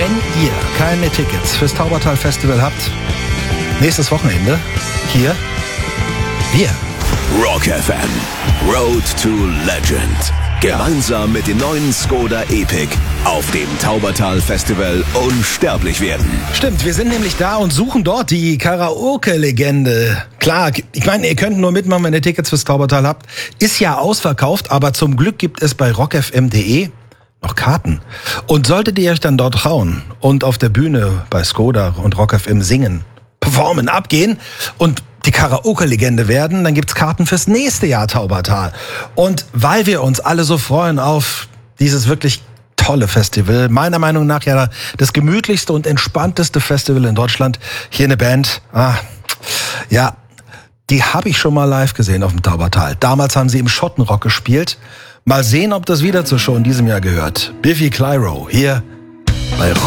Wenn ihr keine Tickets fürs Taubertal Festival habt, nächstes Wochenende hier wir. Rock FM, Road to Legend. Gemeinsam mit den neuen Skoda Epic auf dem Taubertal Festival unsterblich werden. Stimmt, wir sind nämlich da und suchen dort die Karaoke-Legende. Klar, ich meine, ihr könnt nur mitmachen, wenn ihr Tickets fürs Taubertal habt. Ist ja ausverkauft, aber zum Glück gibt es bei rockfm.de noch Karten. Und solltet ihr euch dann dort trauen und auf der Bühne bei Skoda und Rock FM singen, performen, abgehen und die Karaoke-Legende werden, dann gibt's Karten fürs nächste Jahr Taubertal. Und weil wir uns alle so freuen auf dieses wirklich tolle Festival, meiner Meinung nach ja das gemütlichste und entspannteste Festival in Deutschland, hier eine Band, die habe ich schon mal live gesehen auf dem Taubertal. Damals haben sie im Schottenrock gespielt. Mal sehen, ob das wieder zur Show in diesem Jahr gehört. Biffy Clyro hier bei Rock.